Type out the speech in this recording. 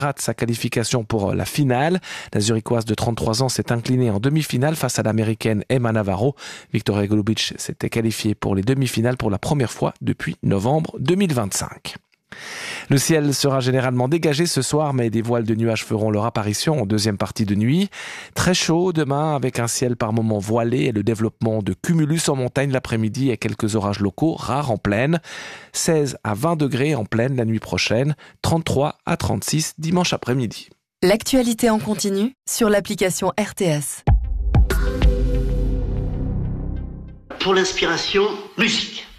rate sa qualification pour la finale. La Zurichoise de 33 ans s'est inclinée en demi-finale face à l'américaine Emma Navarro. Victoria Golubic s'était qualifiée pour les demi-finales pour la première fois depuis novembre 2025. Le ciel sera généralement dégagé ce soir, mais des voiles de nuages feront leur apparition en deuxième partie de nuit. Très chaud demain, avec un ciel par moments voilé et le développement de cumulus en montagne l'après-midi et quelques orages locaux rares en plaine. 16 à 20 degrés en plaine la nuit prochaine, 33 à 36 dimanche après-midi. L'actualité en continu sur l'application RTS. Pour l'inspiration, musique.